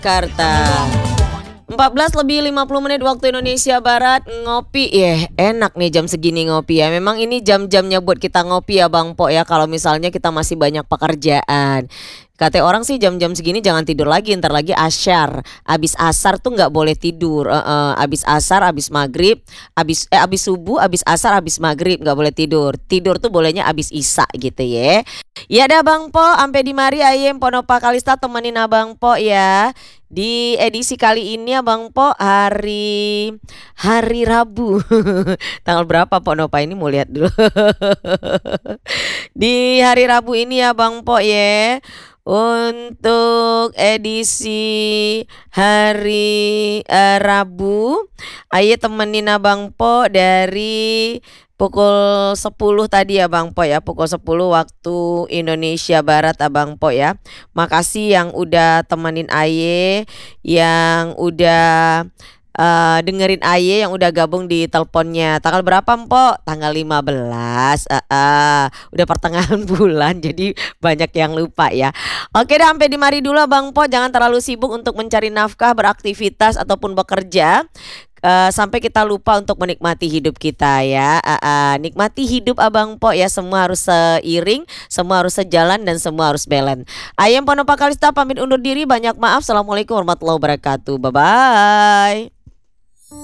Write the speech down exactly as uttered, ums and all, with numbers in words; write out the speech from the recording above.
Jakarta. empat belas lebih lima puluh menit waktu Indonesia Barat. Ngopi ya, enak nih jam segini ngopi ya. Memang ini jam-jamnya buat kita ngopi ya Bang Po ya. Kalau misalnya kita masih banyak pekerjaan. Kata orang sih jam-jam segini jangan tidur lagi, ntar lagi asyar. Abis asar tuh nggak boleh tidur. Uh, uh, abis asar, abis maghrib, abis eh abis subuh, abis asar, abis maghrib nggak boleh tidur. Tidur tuh bolehnya abis isya gitu ya. Ya dah Bang Po, ampe di mari ayem Ponopa Kalista temenin Abang Po ya. Di edisi kali ini Abang Po hari hari Rabu. Tanggal berapa Po Nopa ini mau lihat dulu. Di hari Rabu ini ya Bang Po ya. Untuk edisi hari uh, Rabu, ayo temenin Abang Po dari pukul sepuluh tadi ya Bang Po ya, pukul sepuluh waktu Indonesia Barat Abang Po ya. Makasih yang udah temenin Aye, yang udah Uh, dengerin Aye, yang udah gabung di teleponnya. Tanggal berapa Mpok? Tanggal lima belas. uh, uh, Udah pertengahan bulan, jadi banyak yang lupa ya. Oke dah, sampai di mari dulu Bang Po. Jangan terlalu sibuk untuk mencari nafkah, beraktivitas ataupun bekerja Uh, sampai kita lupa untuk menikmati hidup kita ya. uh, uh, Nikmati hidup Abang Po ya. Semua harus seiring, semua harus sejalan, dan semua harus balance. Ayam Ponopa Kalista pamit undur diri. Banyak maaf. Assalamualaikum warahmatullahi wabarakatuh. Bye bye.